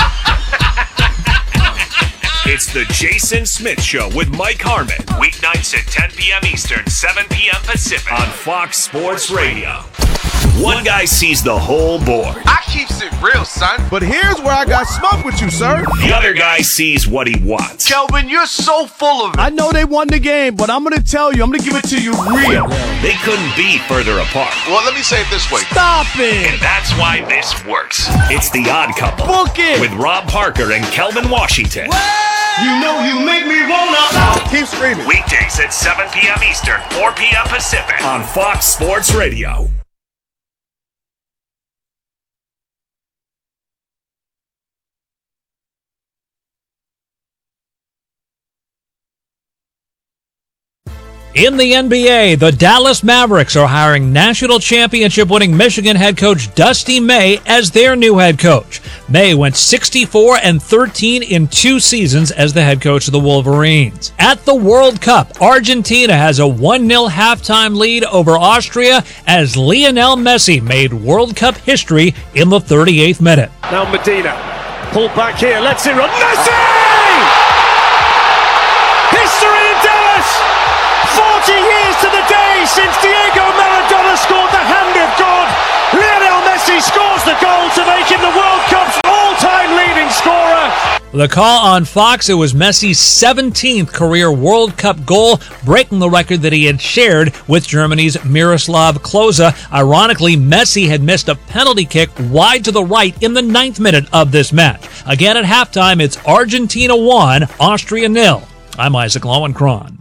It's the Jason Smith Show with Mike Harmon. Weeknights at 10 p.m. Eastern, 7 p.m. Pacific on Fox Sports Radio. One guy sees the whole board. I keeps it real, son. But here's where I got smoked with you, sir. The other guy sees what he wants. Kelvin, you're so full of it. I know they won the game, but I'm going to tell you, I'm going to give it to you real. They couldn't be further apart. Well, let me say it this way. Stop it. And that's why this works. It's The Odd Couple. Book it. With Rob Parker and Kelvin Washington. You know you make me wanna. Keep screaming. Weekdays at 7 p.m. Eastern, 4 p.m. Pacific on Fox Sports Radio. In the NBA, the Dallas Mavericks are hiring national championship-winning Michigan head coach Dusty May as their new head coach. May went 64-13 in 2 seasons as the head coach of the Wolverines. At the World Cup, Argentina has a 1-0 halftime lead over Austria as Lionel Messi made World Cup history in the 38th minute. Now Medina, pulled back here, lets it run. Messi! History in Dallas! 40 years to the day since Diego Maradona scored the hand of God. Lionel Messi scores the goal to make him the World Cup's all-time leading scorer. The call on Fox, it was Messi's 17th career World Cup goal, breaking the record that he had shared with Germany's Miroslav Klose. Ironically, Messi had missed a penalty kick wide to the right in the 9th minute of this match. Again at halftime, it's Argentina 1, Austria 0. I'm Isaac Lowenkron.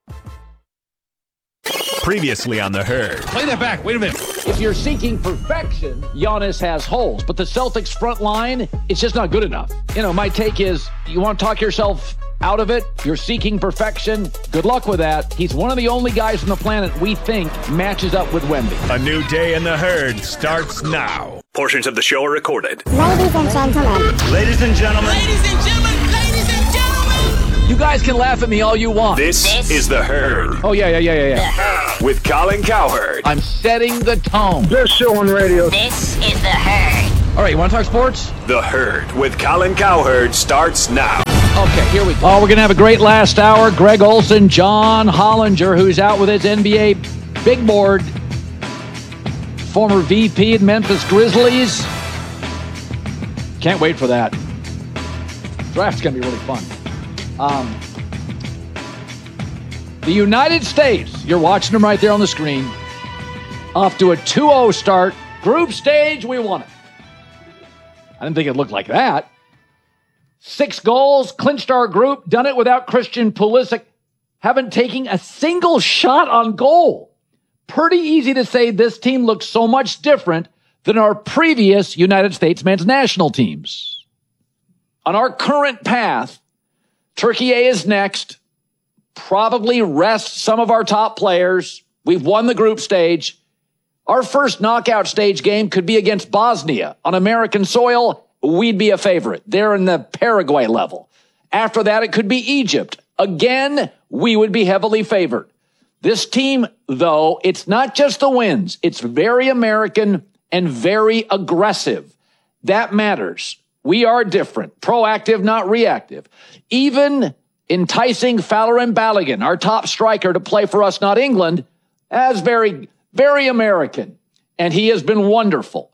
Previously on The Herd. Play that back. Wait a minute. If you're seeking perfection, Giannis has holes. But the Celtics front line, it's just not good enough. My take is, you want to talk yourself out of it? You're seeking perfection. Good luck with that. He's one of the only guys on the planet we think matches up with Wemby. A new day in The Herd starts now. Portions of the show are recorded. Ladies and gentlemen. Ladies and gentlemen. Ladies and gentlemen. Ladies and gentlemen. You guys can laugh at me all you want. This is The Herd. Oh, yeah. With Colin Cowherd. I'm setting the tone. Best show on radio. This is The Herd. All right, you want to talk sports? The Herd with Colin Cowherd starts now. Okay, here we go. Oh, we're going to have a great last hour. Greg Olson, John Hollinger, who's out with his NBA big board. Former VP at Memphis Grizzlies. Can't wait for that. Draft's going to be really fun. The United States, you're watching them right there on the screen, off to a 2-0 start. Group stage, we won it. I didn't think it looked like that. 6 goals, clinched our group, done it without Christian Pulisic, haven't taken a single shot on goal. Pretty easy to say this team looks so much different than our previous United States men's national teams. On our current path, Turkey is next. Probably rest some of our top players. We've won the group stage. Our first knockout stage game could be against Bosnia on American soil. We'd be a favorite. They're in the Paraguay level. After that, it could be Egypt. Again, we would be heavily favored. This team, though, it's not just the wins. It's very American and very aggressive. That matters. We are different, proactive, not reactive. Even enticing Falarin Balogun, our top striker, to play for us, not England, as very, very American. And he has been wonderful.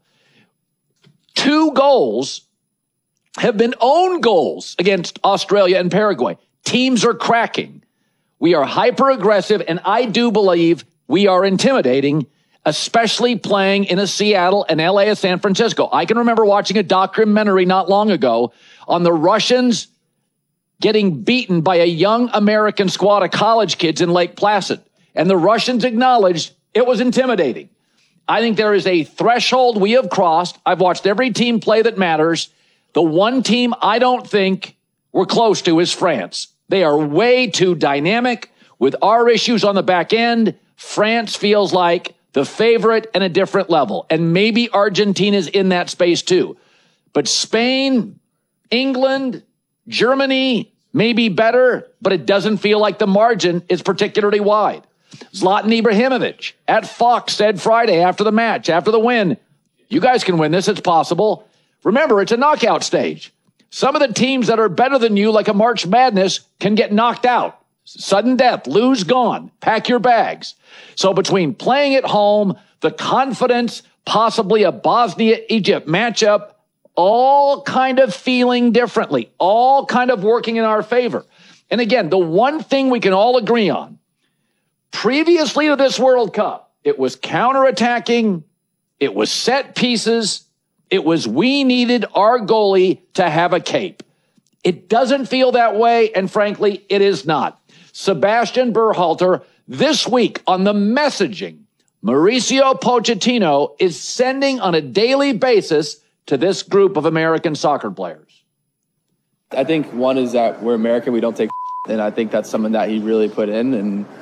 2 goals have been own goals against Australia and Paraguay. Teams are cracking. We are hyper aggressive, and I do believe we are intimidating, especially playing in a Seattle, an LA, a San Francisco. I can remember watching a documentary not long ago on the Russians getting beaten by a young American squad of college kids in Lake Placid. And the Russians acknowledged it was intimidating. I think there is a threshold we have crossed. I've watched every team play that matters. The one team I don't think we're close to is France. They are way too dynamic. With our issues on the back end, France feels like the favorite and a different level. And maybe Argentina's in that space too. But Spain, England, Germany may be better, but it doesn't feel like the margin is particularly wide. Zlatan Ibrahimovic at Fox said Friday after the match, after the win, you guys can win this, it's possible. Remember, it's a knockout stage. Some of the teams that are better than you, like a March Madness, can get knocked out. Sudden death, lose, gone, pack your bags. So between playing at home, the confidence, possibly a Bosnia-Egypt matchup, all kind of feeling differently, all kind of working in our favor. And again, the one thing we can all agree on, previously to this World Cup, it was counterattacking, it was set pieces, it was we needed our goalie to have a cape. It doesn't feel that way, and frankly, it is not. Sebastian Berhalter, this week on the messaging, Mauricio Pochettino is sending on a daily basis to this group of American soccer players. I think one is that we're American, we don't take, and I think that's something that he really put in, and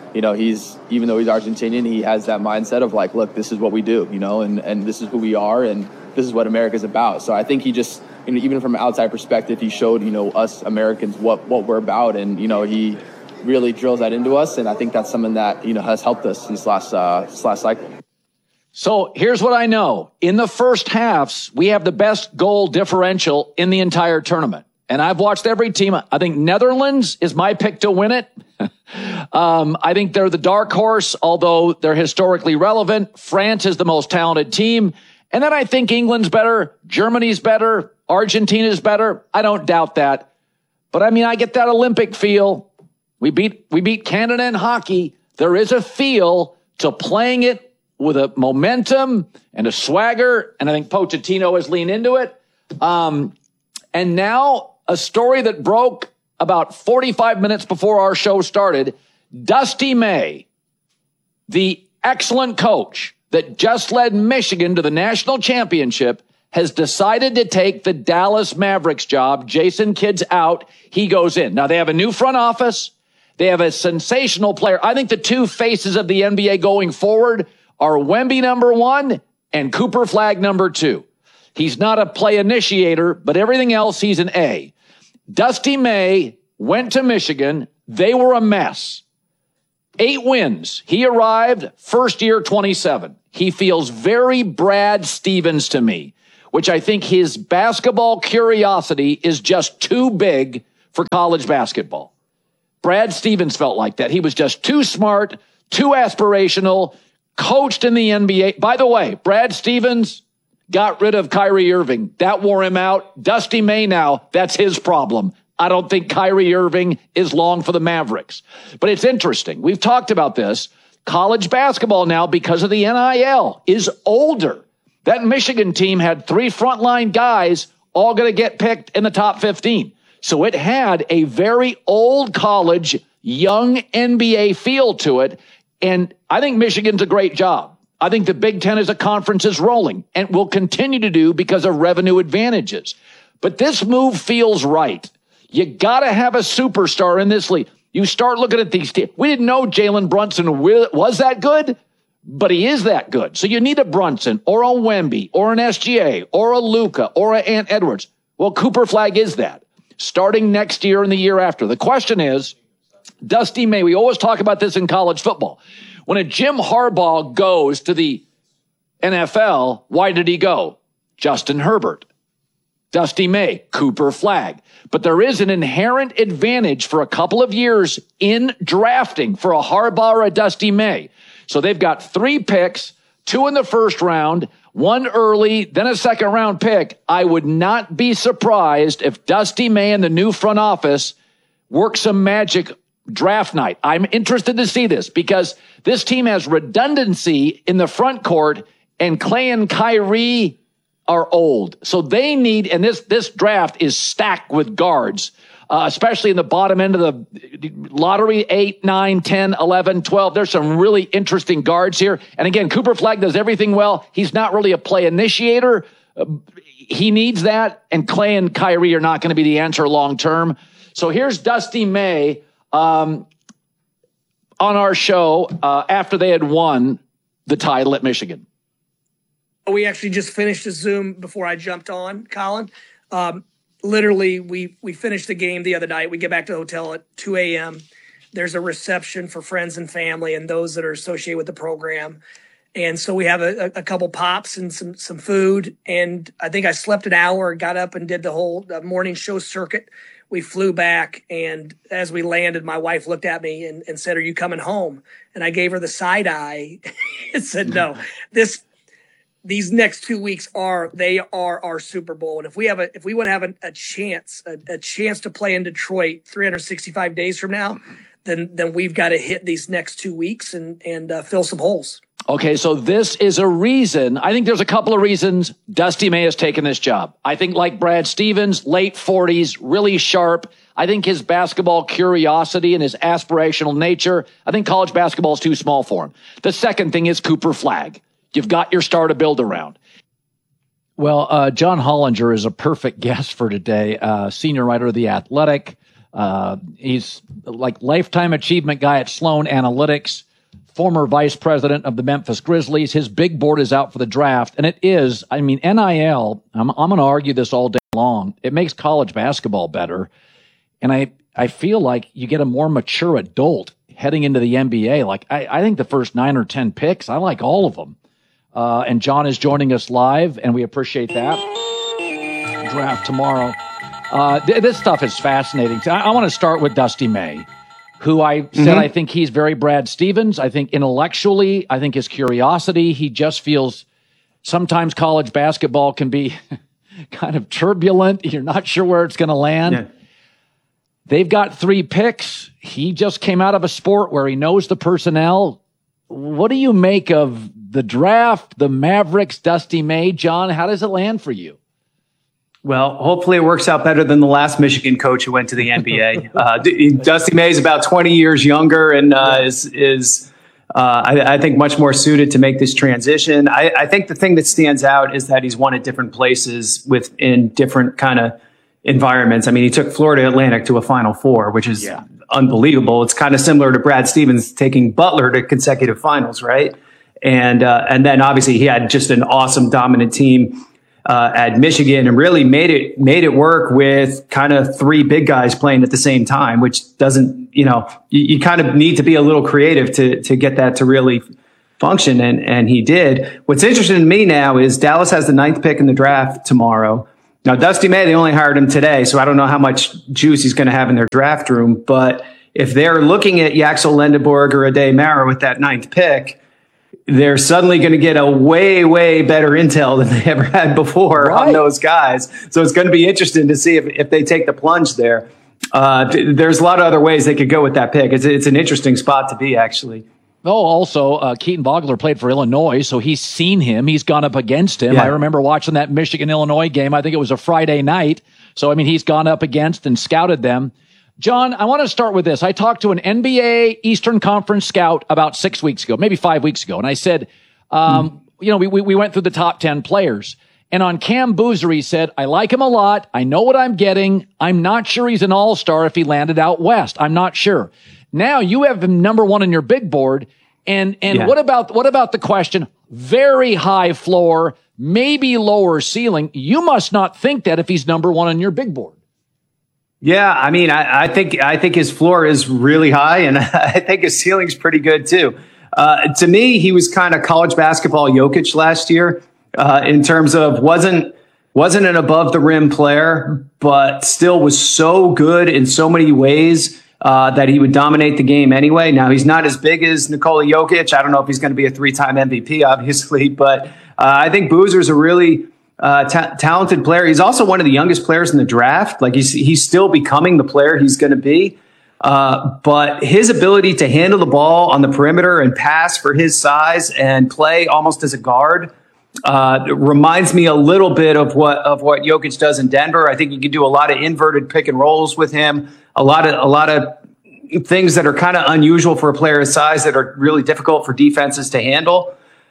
even though he's Argentinian, he has that mindset of like, look, this is what we do, and this is who we are, and this is what America's about. So I think he just, even from an outside perspective, he showed, us Americans what we're about, and, he really drills that into us. And I think that's something that, has helped us this last cycle. So here's what I know. In the first halves, we have the best goal differential in the entire tournament. And I've watched every team. I think Netherlands is my pick to win it. I think they're the dark horse, although they're historically relevant. France is the most talented team. And then I think England's better. Germany's better. Argentina's better. I don't doubt that. But I get that Olympic feel. We beat Canada in hockey. There is a feel to playing it with a momentum and a swagger. And I think Pochettino has leaned into it. And now a story that broke about 45 minutes before our show started. Dusty May, the excellent coach that just led Michigan to the national championship, has decided to take the Dallas Mavericks job. Jason Kidd's out. He goes in. Now, they have a new front office. They have a sensational player. I think the two faces of the NBA going forward are Wemby number 1 and Cooper Flagg number 2. He's not a play initiator, but everything else, he's an A. Dusty May went to Michigan. They were a mess. 8 wins. He arrived first year 27. He feels very Brad Stevens to me, which I think his basketball curiosity is just too big for college basketball. Brad Stevens felt like that. He was just too smart, too aspirational, coached in the NBA. By the way, Brad Stevens got rid of Kyrie Irving. That wore him out. Dusty May now, that's his problem. I don't think Kyrie Irving is long for the Mavericks. But it's interesting. We've talked about this. College basketball now, because of the NIL, is older. That Michigan team had 3 frontline guys all going to get picked in the top 15. So it had a very old college, young NBA feel to it. And I think Michigan's a great job. I think the Big Ten as a conference is rolling and will continue to do because of revenue advantages. But this move feels right. You got to have a superstar in this league. You start looking at these teams. We didn't know Jalen Brunson was that good, but he is that good. So you need a Brunson or a Wemby or an SGA or a Luka or an Ant Edwards. Well, Cooper Flagg is that starting next year and the year after. The question is, Dusty May, we always talk about this in college football. When a Jim Harbaugh goes to the NFL, why did he go? Justin Herbert, Dusty May, Cooper Flagg. But there is an inherent advantage for a couple of years in drafting for a Harbaugh or a Dusty May. So they've got 3 picks, 2 in the first round, 1 early, then a second round pick. I would not be surprised if Dusty May and the new front office work some magic draft night. I'm interested to see this because this team has redundancy in the front court, and Clay and Kyrie are old. So they need, and this draft is stacked with guards, especially in the bottom end of the lottery, 8, 9, 10, 11, 12. There's some really interesting guards here. And again, Cooper Flagg does everything well. He's not really a play initiator. He needs that, and Clay and Kyrie are not going to be the answer long term. So here's Dusty May on our show after they had won the title at Michigan. We actually just finished a Zoom before I jumped on, Colin. Literally, we finished the game the other night. We get back to the hotel at 2 a.m. There's a reception for friends and family and those that are associated with the program. And so we have a couple pops and some food. And I think I slept an hour, got up and did the whole morning show circuit. We flew back, and as we landed, my wife looked at me and said, "Are you coming home?" And I gave her the side eye and said, "No, these next 2 weeks are our Super Bowl. And if we want to have a chance to play in Detroit 365 days from now, then we've got to hit these next 2 weeks and fill some holes." Okay, so this is a reason. I think there's a couple of reasons Dusty May has taken this job. I think like Brad Stevens, late 40s, really sharp. I think his basketball curiosity and his aspirational nature, I think college basketball is too small for him. The second thing is Cooper Flagg. You've got your star to build around. Well, John Hollinger is a perfect guest for today, senior writer of The Athletic. He's like lifetime achievement guy at Sloan Analytics, former vice president of the Memphis Grizzlies. His big board is out for the draft. And it is, I mean, NIL, I'm going to argue this all day long. It makes college basketball better. And I feel like you get a more mature adult heading into the NBA. Like, I think the first 9 or 10 picks, I like all of them. And John is joining us live, and we appreciate that. Draft tomorrow. This stuff is fascinating. I want to start with Dusty May, who I said I think he's very Brad Stevens. I think intellectually, I think his curiosity, he just feels sometimes college basketball can be kind of turbulent. You're not sure where it's going to land. Yeah. They've got 3 picks. He just came out of a sport where he knows the personnel. What do you make of the draft, the Mavericks, Dusty May? John, how does it land for you? Well, hopefully it works out better than the last Michigan coach who went to the NBA. Dusty May is about 20 years younger and is I think much more suited to make this transition. I think the thing that stands out is that he's won at different places within different kind of environments. I mean, he took Florida Atlantic to a Final Four, which is unbelievable. It's kind of similar to Brad Stevens taking Butler to consecutive finals, right? And then obviously he had just an awesome dominant team at Michigan and really made it work with kind of 3 big guys playing at the same time, which doesn't, you kind of need to be a little creative to get that to really function. And he did. What's interesting to me now is Dallas has the 9th pick in the draft tomorrow. Now, Dusty May, they only hired him today, so I don't know how much juice he's going to have in their draft room. But if they're looking at Yaxel Lendeborg or Ade Mara with that 9th pick, they're suddenly going to get a way, way better intel than they ever had before on those guys. So it's going to be interesting to see if they take the plunge there. There's a lot of other ways they could go with that pick. It's an interesting spot to be, actually. Oh, also, Keaton Vogler played for Illinois, so he's seen him. He's gone up against him. Yeah. I remember watching that Michigan-Illinois game. I think it was a Friday night. So, I mean, he's gone up against and scouted them. John, I want to start with this. I talked to an NBA Eastern Conference scout about 6 weeks ago, maybe 5 weeks ago. And I said, we went through the top 10 players. And on Cam Boozer, he said, I like him a lot. I know what I'm getting. I'm not sure he's an all-star if he landed out west. I'm not sure. Now you have him number 1 in your big board. And what about the question? Very high floor, maybe lower ceiling. You must not think that if he's number 1 on your big board. Yeah, I mean, I think his floor is really high, and I think his ceiling's pretty good too. To me, he was kind of college basketball Jokic last year in terms of wasn't an above the rim player, but still was so good in so many ways that he would dominate the game anyway. Now, he's not as big as Nikola Jokic. I don't know if he's going to be a 3-time MVP, obviously, but I think Boozer's a really talented player. He's also one of the youngest players in the draft. Like he's still becoming the player he's going to be. But his ability to handle the ball on the perimeter and pass for his size and play almost as a guard reminds me a little bit of what Jokic does in Denver. I think you can do a lot of inverted pick and rolls with him. A lot of things that are kind of unusual for a player his size that are really difficult for defenses to handle.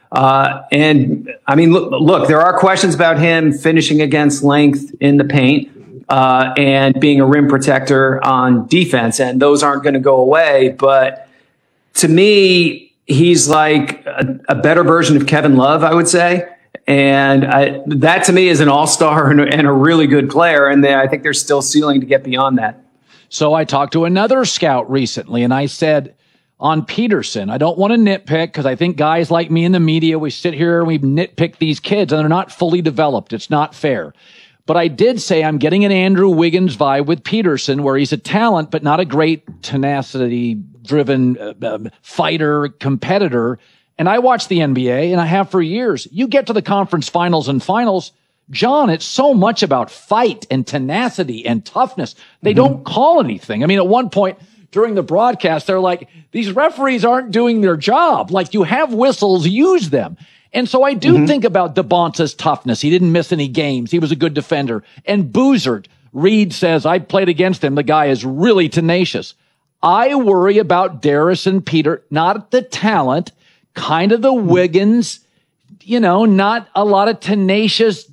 And I mean, look, there are questions about him finishing against length in the paint, and being a rim protector on defense. And those aren't going to go away. But to me, he's like a better version of Kevin Love, I would say. And that to me is an all-star and a really good player. And I think there's still ceiling to get beyond that. So I talked to another scout recently and I said, on Peterson, I don't want to nitpick because I think guys like me in the media, we sit here and we nitpick these kids and they're not fully developed. It's not fair. But I did say I'm getting an Andrew Wiggins vibe with Peterson where he's a talent, but not a great tenacity-driven fighter, competitor. And I watch the NBA, and I have for years. You get to the conference finals and finals, John, it's so much about fight and tenacity and toughness. They don't call anything. I mean, at one point during the broadcast, they're like, these referees aren't doing their job. Like, you have whistles, use them. And so I do think about DeBonta's toughness. He didn't miss any games. He was a good defender. And Boozer, Reed says, I played against him. The guy is really tenacious. I worry about Darius and Peter, not the talent, kind of the Wiggins, not a lot of tenacious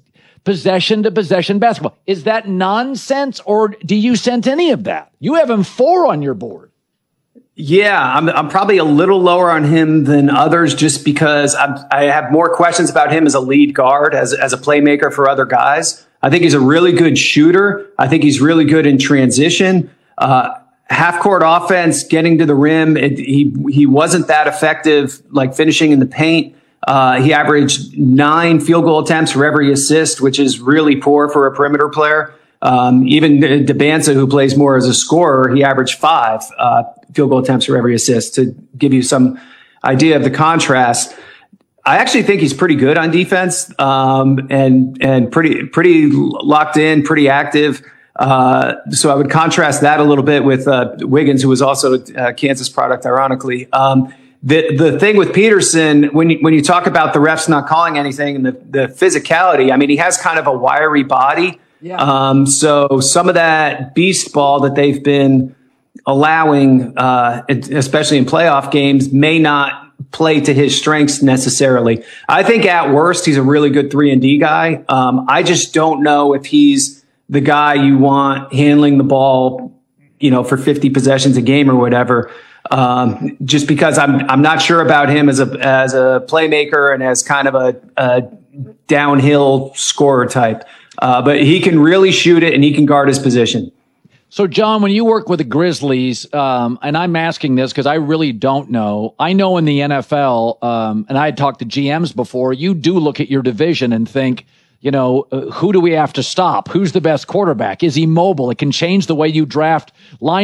possession-to-possession basketball. Is that nonsense, or do you sense any of that? You have him 4 on your board. Yeah, I'm probably a little lower on him than others just because I have more questions about him as a lead guard, as a playmaker for other guys. I think he's a really good shooter. I think he's really good in transition. Half-court offense, getting to the rim, he wasn't that effective, like finishing in the paint. He averaged 9 field goal attempts for every assist, which is really poor for a perimeter player. Even Debanza, who plays more as a scorer, he averaged 5 field goal attempts for every assist, to give you some idea of the contrast. I actually think he's pretty good on defense, and pretty locked in, pretty active. So I would contrast that a little bit with Wiggins, who was also a Kansas product, ironically. The thing with Peterson, when you talk about the refs not calling anything and the physicality, I mean, he has kind of a wiry body. Yeah. So some of that beast ball that they've been allowing, especially in playoff games, may not play to his strengths necessarily. I think at worst, he's a really good 3-and-D guy. I just don't know if he's the guy you want handling the ball, for 50 possessions a game or whatever. Just because I'm not sure about him as a playmaker and as kind of a downhill scorer type. But he can really shoot it and he can guard his position. So, John, when you work with the Grizzlies, and I'm asking this because I really don't know. I know in the NFL, and I had talked to GMs before, you do look at your division and think, who do we have to stop? Who's the best quarterback? Is he mobile? It can change the way you draft line